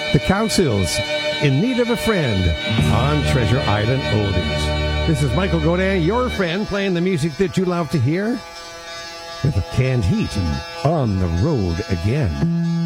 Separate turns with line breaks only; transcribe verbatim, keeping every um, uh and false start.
The Cowsills, In Need of a Friend, on Treasure Island Oldies. This is Michael Godin, your friend, playing the music that you love to hear with a Canned Heat and On the Road Again.